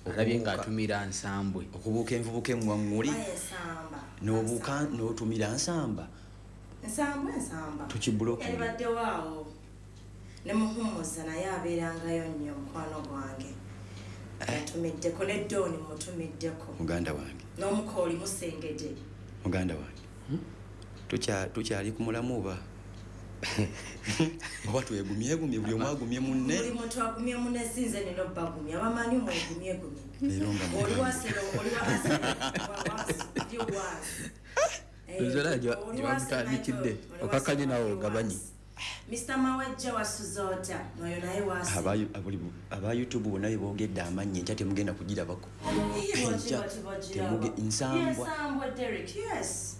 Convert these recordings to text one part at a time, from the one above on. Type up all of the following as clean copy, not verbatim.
alabye ng'atumira nsambwe okubuuka envubuka emmwaŋŋuli n'obuuka n'otumira nsamba tukibuloka ebaddewo ne muhumuza naye abeerangayo nnyo mukwano gwange atumiddeko ne Doni mutumiddeko muganda wange n'omukooli musengede muganda wange tukyali ku mulamu oba twegumye buli omu agumye munne buli muntu agumye munne sinze nino bagumye abamanyi mwegumye gyebamutandikidde okakanye nawe ogabanyi Mr. Mawejja wasuzota noyo naye wasi aba YouTube bonna boogedde amannya enkya temugenda kugirabako nsambwa Derek yes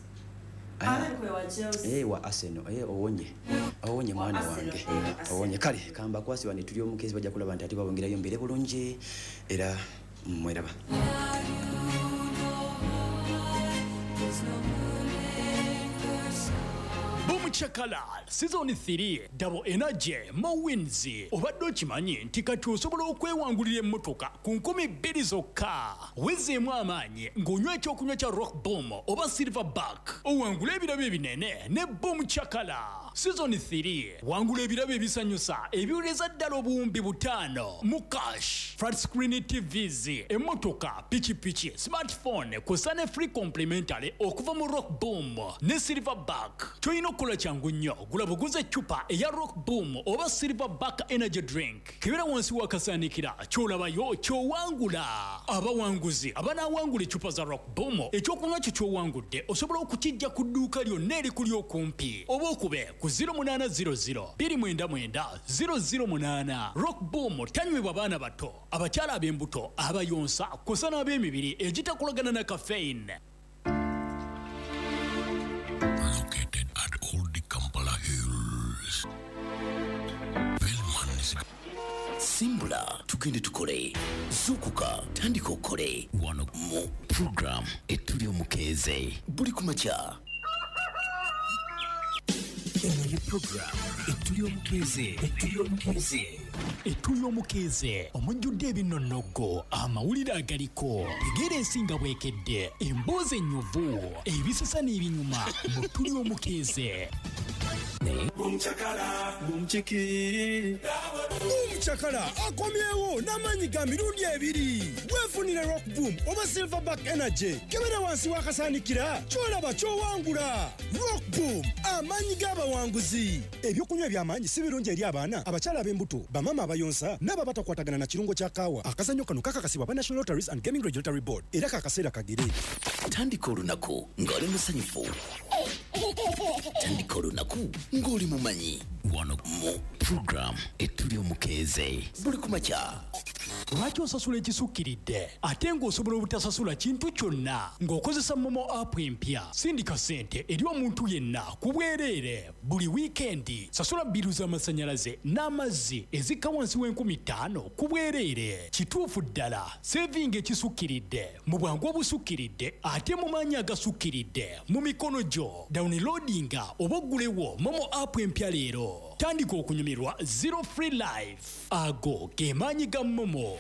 wa Arsenal owonye mwana wange owonye kale kamba kwasiba ne tuli omukezi bajja kulaba nti ati babongerayo mbere bulungi era mweraba Chakalal Season 3 Double Energy Mo Wins obadde okimanyi nti kati osobola okwewangulira emmotoka ku 2,000 zokka wezeemu amaanyi ng'onywa ekyokunywa kya Rock Boom oba Silverback owangula ebirabo ebinene ne Boom Chakala Season 3 wangula ebirabo ebisanyusa ebiwuleza ddala obuwumbi 5 mu cash flat screen TVs emmotoka pikipiki smartphone kw'ossa ne free complimentary okuva mu Rock Boom ne Silverback toyina okukola kyangu nnyo gula buguze eccupa eya Rock Boom oba Silverback energy drink kibera wansi wakasaanikira kyolabayo kyowangula abawanguzi abanawangula eccupa za Rock Boom ekyokunywa kyo kyowangudde osobola okukijja ku dduuka lyonna erikuli okumpi oba okube ku 0800 299 008 Rock Boom tanywebwa baana bato abakyala ab'embuto abayonsa kw'ossa n'ab'emibiri egitakolagana na caffeine. Located at Old Kampala Hills. Simbula tugende tukole zukuka tandika okole wano mu program etuli omukeze buli kumakya eno program etuli omukeze omujjudde ebinonnogo amawulire agaliko egera ensinga bwekedde emboozi ennyuvu ebisasa n'ebinyuma mu tuli omukeze Chakala akomyewo n'amanyi ga mirundi 2 wefunire Rock Boom oba Silverback energy kebera wansi wakasaanikira kyolaba kyowangula Rock Boom amanyi g'abawanguzi ebyokunywa eby'amaanyi si birungi eri abaana abakyala ab'embuto bamama abayonsa n'abo batakwatagana na kirungo kya kaawa akazannyo kano kakakasibwa ba National Lotteries and Gaming Regulatory Board era kakaseera kagere tandika olunaku ng'oli musanyufu tandika olunaku ng'oli mumanyi wano mu program etuli omukeze buli kumakya lwaki osasula ekisukkiridde ate ng'osobola obutasasula kintu kyonna ng'okozesa momo app empya sindika ssente eri omuntu yenna ku bwereere buli wiikendi sasula bbiru z'amasannyalaze n'amazzi ezikka wansi w'50,000 ku bwereere kituufu ddala sevinga ekisukkiridde mu bwangu obusukkiridde ate mu maanyi agasukkiridde mu mikono gyo downloadinga oba oggulewo momo app empya leero tandika okunyumirwa zero free life ago ge maanyi ga momo.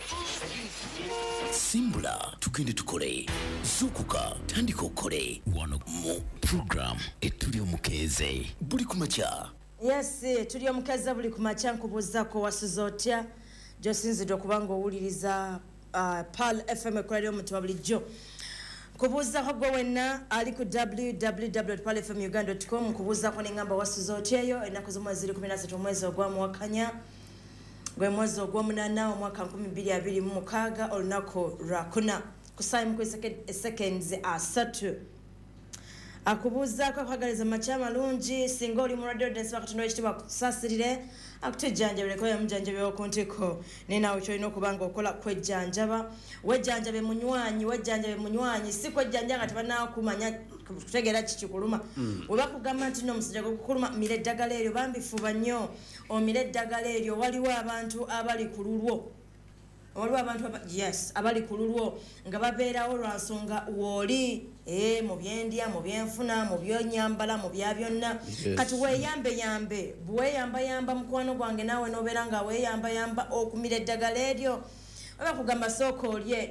Simbula tugende tukole zukuka tandika okole wano mu program etuli omukeze buli kumakya yes tuli omukeze buli kumakya nkubuuzako wasuza otya gyosinzidde okuba ng'owuliriza Pal FM ekolera omuntu wa bulijjo kubuuzako gwe wenna ali ku www.palfmuganda.com kubuuzako n'engamba wasuza otyayo ennaku z'omwezi 13 omwezi ogw'amuwakanya gwe mwezi ogw'omunana omwaka 2026 olunaku lwa 4 kusaayimu ku seconds 3 akubuuzako akwagaliza makya malungi singa oli mulwadde odensi wakatonda w'ekitiibwa kusaasirire akutejjanjabireko yamujanjabe okuntiko nenaawe kyolina okuba nga okola kwejjanjaba wejjanjabe munywanyi si kwejjanja nga tebanaakumanya kutegeera kikikuluma we bakugamba nti n'omusajja gukuluma mira eddagala eryo bambifuba nnyo omira eddagala eryo waliwo abantu abali ku lulwo yes abali ku lulwo nga babeerawo lwa nsonga wooli mu byendya mu byenfuna mu byonyambala mu bya byonna kati weeyambe buweeyambayamba mukwano gwange naawe n'obeera nga weeyambayamba okumira eddagala eryo oba kugamba sooka olye